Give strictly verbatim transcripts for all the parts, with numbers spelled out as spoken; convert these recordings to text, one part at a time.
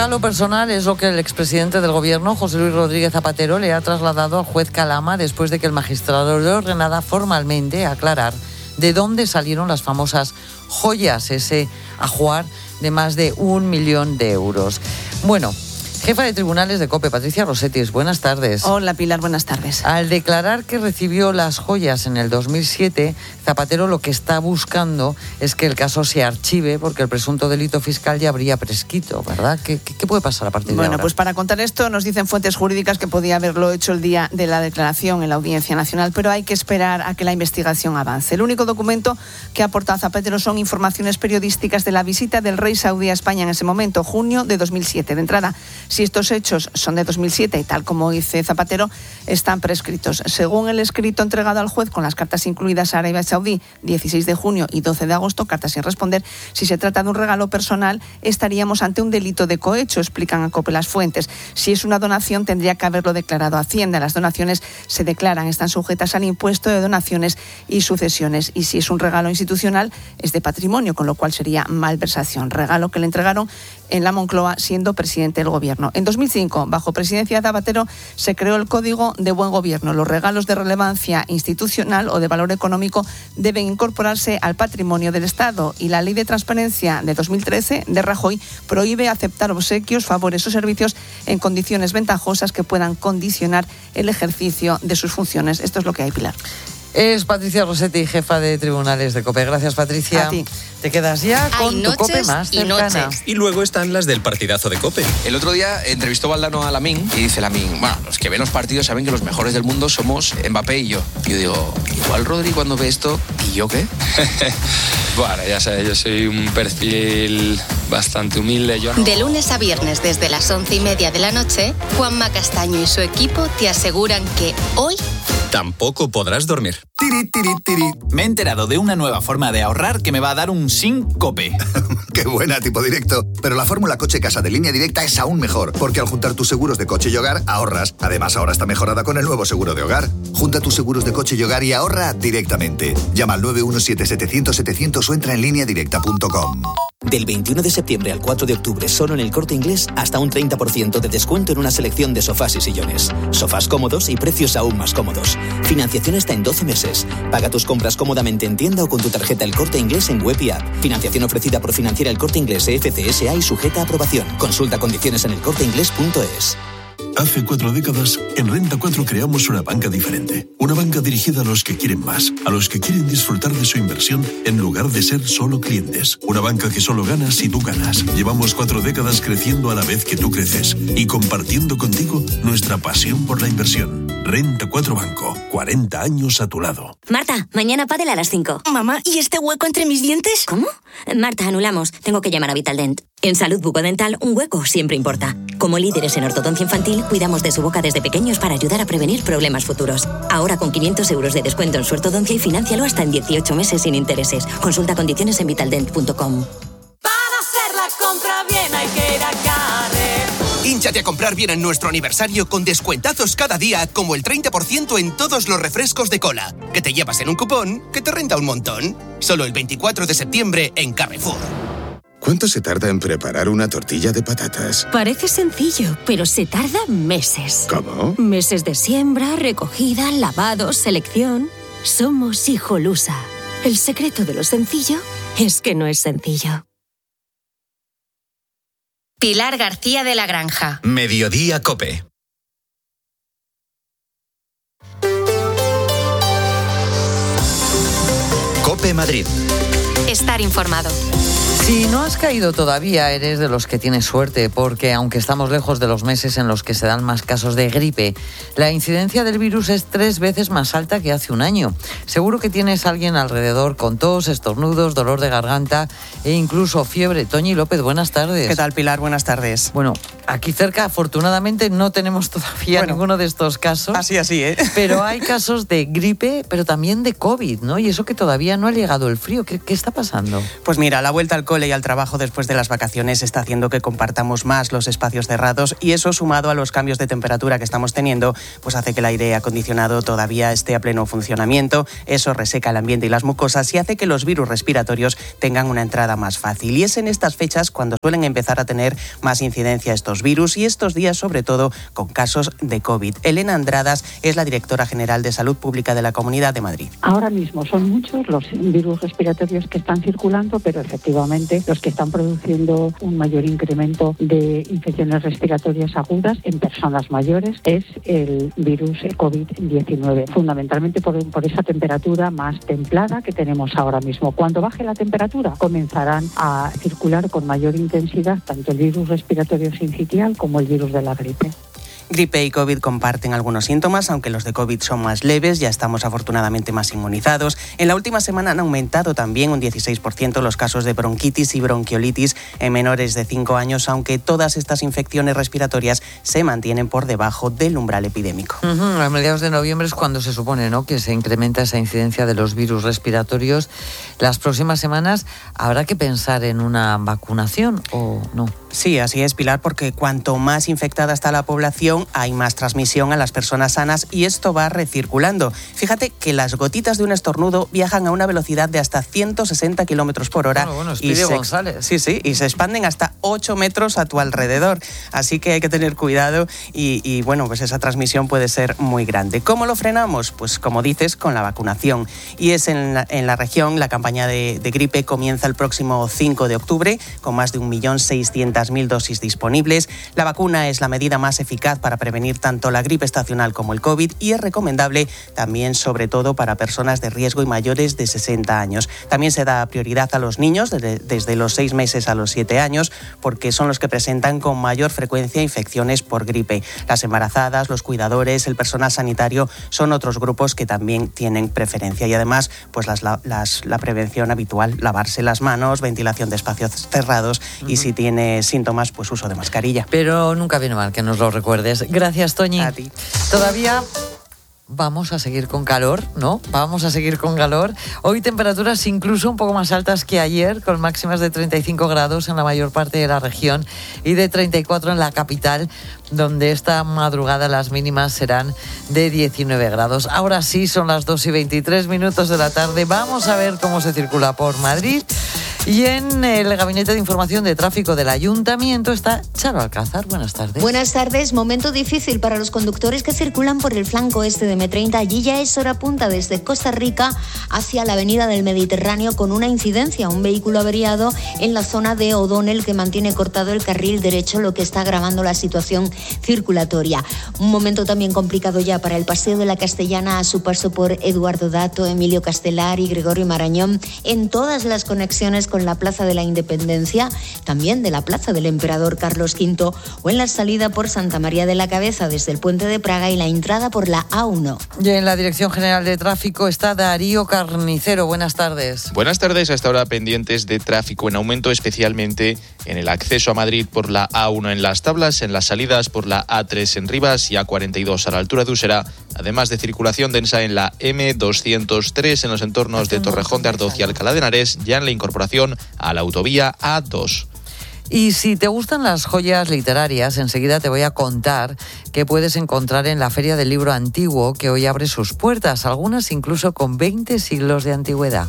regalo personal es lo que el expresidente del gobierno, José Luis Rodríguez Zapatero, le ha trasladado al juez Calama después de que el magistrado le ordenara formalmente aclarar de dónde salieron las famosas joyas, ese ajuar de más de un millón de euros. Bueno, jefa de tribunales de COPE, Patricia Rossetti, buenas tardes. Hola Pilar, buenas tardes. Al declarar que recibió las joyas en el dos mil siete, Zapatero lo que está buscando es que el caso se archive porque el presunto delito fiscal ya habría prescrito, ¿verdad? ¿Qué, qué, qué puede pasar a partir de bueno, ahora? Bueno, pues para contar esto nos dicen fuentes jurídicas que podía haberlo hecho el día de la declaración en la Audiencia Nacional, pero hay que esperar a que la investigación avance. El único documento que ha aportado Zapatero son informaciones periodísticas de la visita del rey saudí a España en ese momento, junio de dos mil siete. De entrada, si estos hechos son de dos mil siete, y tal como dice Zapatero, están prescritos. Según el escrito entregado al juez con las cartas incluidas a Arabia Saudí, dieciséis de junio y doce de agosto, cartas sin responder, si se trata de un regalo personal, estaríamos ante un delito de cohecho, explican a COPE las fuentes. Si es una donación, tendría que haberlo declarado a Hacienda. Las donaciones se declaran, están sujetas al impuesto de donaciones y sucesiones. Y si es un regalo institucional, es de patrimonio, con lo cual sería malversación. Regalo que le entregaron en la Moncloa siendo presidente del gobierno. En dos mil cinco, bajo presidencia de Zapatero, se creó el Código de Buen Gobierno. Los regalos de relevancia institucional o de valor económico deben incorporarse al patrimonio del Estado, y la Ley de Transparencia de dos mil trece de Rajoy prohíbe aceptar obsequios, favores o servicios en condiciones ventajosas que puedan condicionar el ejercicio de sus funciones. Esto es lo que hay, Pilar. Es Patricia Rossetti, jefa de tribunales de COPE. Gracias, Patricia. A ti. Te quedas ya con Hay tu COPE noches más y cercana. noches. Y luego están las del partidazo de COPE. El otro día entrevistó Valdano a Lamine y dice Lamine, bueno, los que ven los partidos saben que los mejores del mundo somos Mbappé y yo. Y yo digo, igual Rodri cuando ve esto, ¿y yo qué? Bueno, ya sabes, yo soy un perfil bastante humilde. Yo no... De lunes a viernes desde las once y media de la noche, Juanma Castaño y su equipo te aseguran que hoy tampoco podrás dormir. Tiri, tiri, tiri. Me he enterado de una nueva forma de ahorrar que me va a dar un síncope. ¡Qué buena, tipo directo! Pero la fórmula Coche Casa de Línea Directa es aún mejor, porque al juntar tus seguros de coche y hogar, ahorras. Además, ahora está mejorada con el nuevo seguro de hogar. Junta tus seguros de coche y hogar y ahorra directamente. Llama al nueve uno siete, setecientos, setecientos o entra en línea directa punto com. Del veintiuno de septiembre al cuatro de octubre, solo en El Corte Inglés, hasta un treinta por ciento de descuento en una selección de sofás y sillones. Sofás cómodos y precios aún más cómodos. Financiación hasta en doce meses. Paga tus compras cómodamente en tienda o con tu tarjeta El Corte Inglés en web y app. Financiación ofrecida por Financiera El Corte Inglés E F C S A y sujeta a aprobación. Consulta condiciones en el corte inglés punto es. Hace cuatro décadas, en Renta cuatro creamos una banca diferente. Una banca dirigida a los que quieren más, a los que quieren disfrutar de su inversión en lugar de ser solo clientes. Una banca que solo gana si tú ganas. Llevamos cuatro décadas creciendo a la vez que tú creces y compartiendo contigo nuestra pasión por la inversión. Renta cuatro Banco, cuarenta años a tu lado. Marta, mañana pádel a las cinco. Mamá, ¿y este hueco entre mis dientes? ¿Cómo? Marta, anulamos. Tengo que llamar a Vitaldent. En Salud Bucodental, un hueco siempre importa. Como líderes en ortodoncia infantil, cuidamos de su boca desde pequeños para ayudar a prevenir problemas futuros. Ahora con quinientos euros de descuento en su ortodoncia y financialo hasta en dieciocho meses sin intereses. Consulta condiciones en vitaldent punto com. Para hacer la compra bien hay que ir a Carrefour. Hínchate a comprar bien en nuestro aniversario con descuentazos cada día, como el treinta por ciento en todos los refrescos de cola, que te llevas en un cupón que te renta un montón. Solo el veinticuatro de septiembre en Carrefour. ¿Cuánto se tarda en preparar una tortilla de patatas? Parece sencillo, pero se tarda meses. ¿Cómo? Meses de siembra, recogida, lavado, selección. Somos Hijolusa. El secreto de lo sencillo es que no es sencillo. Pilar García de la Granja. Mediodía COPE. COPE Madrid. Estar informado. Si no has caído todavía, eres de los que tienes suerte, porque aunque estamos lejos de los meses en los que se dan más casos de gripe, la incidencia del virus es tres veces más alta que hace un año. Seguro que tienes a alguien alrededor con tos, estornudos, dolor de garganta e incluso fiebre. Toñi López, buenas tardes. ¿Qué tal, Pilar? Buenas tardes. Bueno, Aquí cerca, afortunadamente, no tenemos todavía bueno, ninguno de estos casos. Así, así, ¿eh? Pero hay casos de gripe, pero también de COVID, ¿no? Y eso que todavía no ha llegado el frío. ¿Qué, qué está pasando? Pues mira, la vuelta al cole y al trabajo después de las vacaciones está haciendo que compartamos más los espacios cerrados y eso, sumado a los cambios de temperatura que estamos teniendo, pues hace que el aire acondicionado todavía esté a pleno funcionamiento. Eso reseca el ambiente y las mucosas y hace que los virus respiratorios tengan una entrada más fácil. Y es en estas fechas cuando suelen empezar a tener más incidencia estos virus y estos días sobre todo con casos de COVID. Elena Andradas es la directora general de Salud Pública de la Comunidad de Madrid. Ahora mismo son muchos los virus respiratorios que están circulando, pero efectivamente los que están produciendo un mayor incremento de infecciones respiratorias agudas en personas mayores es el virus COVID diecinueve, fundamentalmente por, por esa temperatura más templada que tenemos ahora mismo. Cuando baje la temperatura comenzarán a circular con mayor intensidad tanto el virus respiratorio sincitial como el virus de la gripe. Gripe y COVID comparten algunos síntomas, aunque los de COVID son más leves, ya estamos afortunadamente más inmunizados. En la última semana han aumentado también un dieciséis por ciento los casos de bronquitis y bronquiolitis en menores de cinco años, aunque todas estas infecciones respiratorias se mantienen por debajo del umbral epidémico. Uh-huh. A mediados de noviembre es cuando se supone, ¿no?, que se incrementa esa incidencia de los virus respiratorios. Las próximas semanas habrá que pensar en una vacunación o no. Sí, así es, Pilar, porque cuanto más infectada está la población, hay más transmisión a las personas sanas y esto va recirculando. Fíjate que las gotitas de un estornudo viajan a una velocidad de hasta ciento sesenta kilómetros por hora. Bueno, bueno, es y se, González. Sí, sí, y se expanden hasta ocho metros a tu alrededor. Así que hay que tener cuidado y, y bueno, pues esa transmisión puede ser muy grande. ¿Cómo lo frenamos? Pues como dices, con la vacunación. Y es en la, en la región, la campaña de, de gripe comienza el próximo cinco de octubre, con más de un millón seiscientas mil dosis disponibles. La vacuna es la medida más eficaz para prevenir tanto la gripe estacional como el COVID y es recomendable también, sobre todo, para personas de riesgo y mayores de sesenta años. También se da prioridad a los niños desde, desde los seis meses a los siete años porque son los que presentan con mayor frecuencia infecciones por gripe. Las embarazadas, los cuidadores, el personal sanitario son otros grupos que también tienen preferencia y además pues las, las, la prevención habitual, lavarse las manos, ventilación de espacios cerrados uh-huh. y si tiene síntomas pues uso de mascarilla. Pero nunca viene mal que nos lo recuerdes. Gracias, Toñi. A ti. Todavía vamos a seguir con calor, ¿no? Vamos a seguir con calor. Hoy temperaturas incluso un poco más altas que ayer, con máximas de treinta y cinco grados en la mayor parte de la región y de treinta y cuatro en la capital, donde esta madrugada las mínimas serán de diecinueve grados. Ahora sí, son las dos y veintitrés minutos de la tarde. Vamos a ver cómo se circula por Madrid. Y en el Gabinete de Información de Tráfico del Ayuntamiento está Charo Alcázar. Buenas tardes. Buenas tardes. Momento difícil para los conductores que circulan por el flanco este de eme treinta. Allí ya es hora punta desde Costa Rica hacia la avenida del Mediterráneo con una incidencia. Un vehículo averiado en la zona de O'Donnell que mantiene cortado el carril derecho, lo que está agravando la situación circulatoria. Un momento también complicado ya para el Paseo de la Castellana a su paso por Eduardo Dato, Emilio Castelar y Gregorio Marañón en todas las conexiones con la Plaza de la Independencia, también de la Plaza del Emperador Carlos quinto o en la salida por Santa María de la Cabeza desde el Puente de Praga y la entrada por la A uno. Y en la Dirección General de Tráfico está Darío Carnicero. Buenas tardes. Buenas tardes. Hasta ahora pendientes de tráfico en aumento, especialmente en el acceso a Madrid por la A uno en Las Tablas, en las salidas por la A tres en Rivas y A cuarenta y dos a la altura de Usera, además de circulación densa en la eme doscientos tres en los entornos de Torrejón de Ardoz y Alcalá de Henares, ya en la incorporación a la autovía A dos. Y si te gustan las joyas literarias, enseguida te voy a contar qué puedes encontrar en la Feria del Libro Antiguo, que hoy abre sus puertas, algunas incluso con veinte siglos de antigüedad.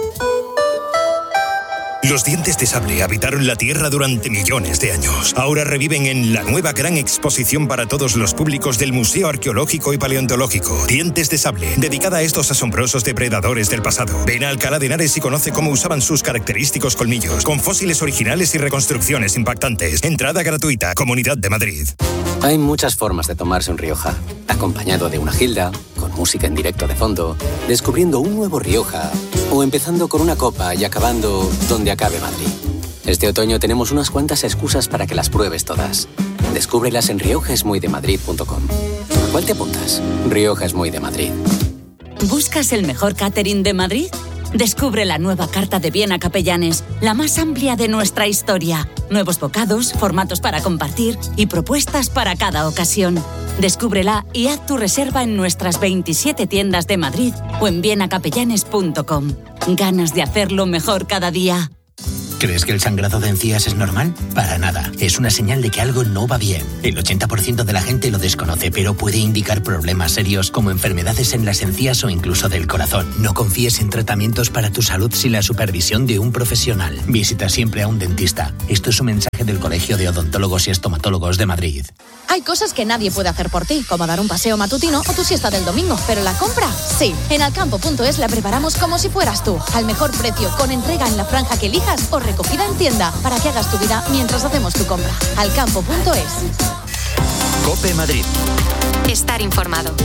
Los dientes de sable habitaron la Tierra durante millones de años. Ahora reviven en la nueva gran exposición para todos los públicos del Museo Arqueológico y Paleontológico. Dientes de sable, dedicada a estos asombrosos depredadores del pasado. Ven a Alcalá de Henares y conoce cómo usaban sus característicos colmillos, con fósiles originales y reconstrucciones impactantes. Entrada gratuita, Comunidad de Madrid. Hay muchas formas de tomarse un Rioja. Acompañado de una gilda, con música en directo de fondo, descubriendo un nuevo Rioja, o empezando con una copa y acabando donde acabe Madrid. Este otoño tenemos unas cuantas excusas para que las pruebes todas. Descúbrelas en rioja es muy de madrid punto com. ¿A cuál te apuntas? Rioja es muy de Madrid. ¿Buscas el mejor catering de Madrid? Descubre la nueva carta de Viena Capellanes, la más amplia de nuestra historia. Nuevos bocados, formatos para compartir y propuestas para cada ocasión. Descúbrela y haz tu reserva en nuestras veintisiete tiendas de Madrid o en viena capellanes punto com. Ganas de hacerlo mejor cada día. ¿Crees que el sangrado de encías es normal? Para nada. Es una señal de que algo no va bien. El ochenta por ciento de la gente lo desconoce, pero puede indicar problemas serios como enfermedades en las encías o incluso del corazón. No confíes en tratamientos para tu salud sin la supervisión de un profesional. Visita siempre a un dentista. Esto es un mensaje del Colegio de Odontólogos y Estomatólogos de Madrid. Hay cosas que nadie puede hacer por ti, como dar un paseo matutino o tu siesta del domingo, pero la compra, sí. En alcampo punto es la preparamos como si fueras tú, al mejor precio, con entrega en la franja que elijas o recogida en tienda, para que hagas tu vida mientras hacemos tu compra. alcampo punto es. COPE Madrid. Estar informado.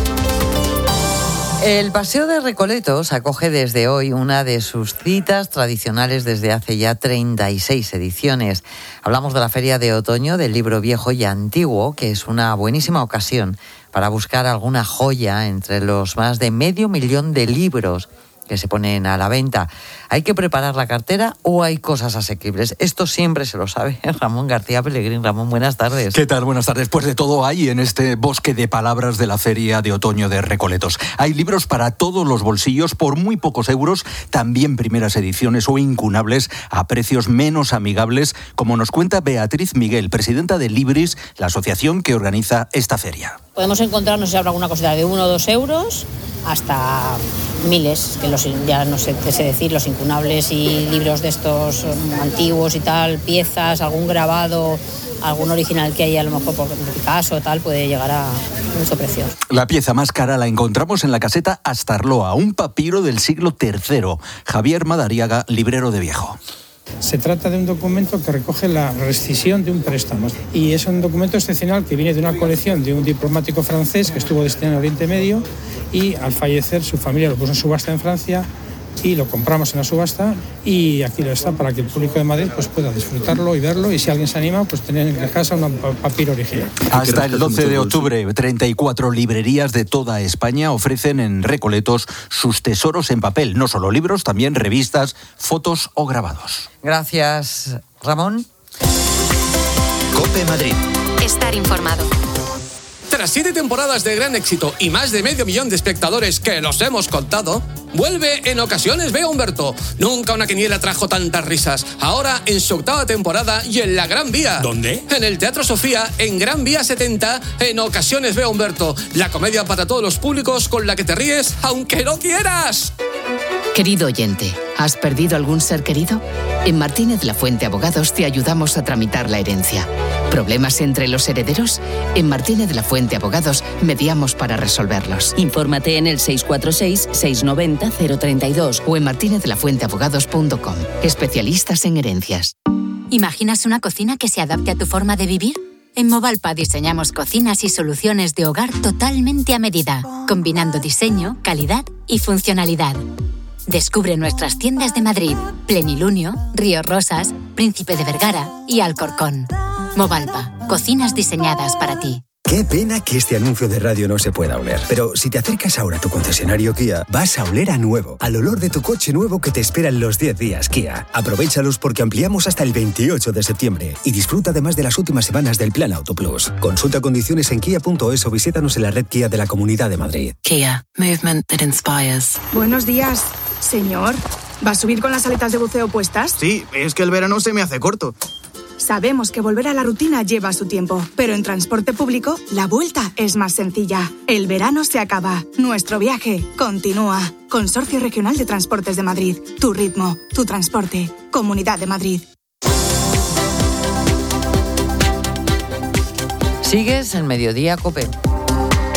El Paseo de Recoletos acoge desde hoy una de sus citas tradicionales desde hace ya treinta y seis ediciones. Hablamos de la Feria de Otoño del Libro Viejo y Antiguo, que es una buenísima ocasión para buscar alguna joya entre los más de medio millón de libros que se ponen a la venta. ¿Hay que preparar la cartera o hay cosas asequibles? Esto siempre se lo sabe Ramón García Pellegrín. Ramón, buenas tardes. ¿Qué tal? Buenas tardes. Pues de todo hay en este bosque de palabras de la Feria de Otoño de Recoletos. Hay libros para todos los bolsillos por muy pocos euros, también primeras ediciones o incunables a precios menos amigables, como nos cuenta Beatriz Miguel, presidenta de Libris, la asociación que organiza esta feria. Podemos encontrarnos, si habrá alguna cosita de uno o dos euros, hasta miles, que los, ya no sé, sé decir, los incunables y libros de estos antiguos y tal, piezas, algún grabado, algún original que hay a lo mejor por Picasso o tal, puede llegar a mucho precio. La pieza más cara la encontramos en la caseta Astarloa, un papiro del siglo tercero. Javier Madariaga, librero de Viejo. Se trata de un documento que recoge la rescisión de un préstamo y es un documento excepcional que viene de una colección de un diplomático francés que estuvo destinado en Oriente Medio y al fallecer su familia lo puso en subasta en Francia y lo compramos en la subasta y aquí lo está para que el público de Madrid pues pueda disfrutarlo y verlo, y si alguien se anima pues tener en la casa un papiro original. Hasta el doce de octubre, treinta y cuatro librerías de toda España ofrecen en Recoletos sus tesoros en papel, no solo libros, también revistas, fotos o grabados. Gracias, Ramón. COPE Madrid. Estar informado. Tras siete temporadas de gran éxito y más de medio millón de espectadores que los hemos contado, vuelve En Ocasiones Veo a Humberto. Nunca una quiniela trajo tantas risas. Ahora en su octava temporada y en la Gran Vía. ¿Dónde? En el Teatro Sofía, en Gran Vía setenta, En Ocasiones Veo a Humberto. La comedia para todos los públicos con la que te ríes aunque no quieras. Querido oyente, ¿has perdido algún ser querido? En Martínez La Fuente Abogados te ayudamos a tramitar la herencia. ¿Problemas entre los herederos? En Martínez La Fuente Abogados mediamos para resolverlos. Infórmate en el seis cuatro seis, seis nueve cero, cero tres dos o en martinez la fuente abogados punto com. Especialistas en herencias. ¿Imaginas una cocina que se adapte a tu forma de vivir? En Movalpa diseñamos cocinas y soluciones de hogar totalmente a medida, combinando diseño, calidad y funcionalidad. Descubre nuestras tiendas de Madrid, Plenilunio, Río Rosas, Príncipe de Vergara y Alcorcón. Movalpa, cocinas diseñadas para ti. Qué pena que este anuncio de radio no se pueda oler. Pero si te acercas ahora a tu concesionario Kia, vas a oler a nuevo, al olor de tu coche nuevo que te espera en los diez días Kia. Aprovéchalos porque ampliamos hasta el veintiocho de septiembre y disfruta además de las últimas semanas del Plan Auto Plus. Consulta condiciones en kia punto es o visítanos en la red Kia de la Comunidad de Madrid. Kia, movement that inspires. Buenos días, señor. ¿Va a subir con las aletas de buceo puestas? Sí, es que el verano se me hace corto. Sabemos que volver a la rutina lleva su tiempo, pero en transporte público la vuelta es más sencilla. El verano se acaba, nuestro viaje continúa. Consorcio Regional de Transportes de Madrid. Tu ritmo, tu transporte. Comunidad de Madrid. Sigues en Mediodía COPE.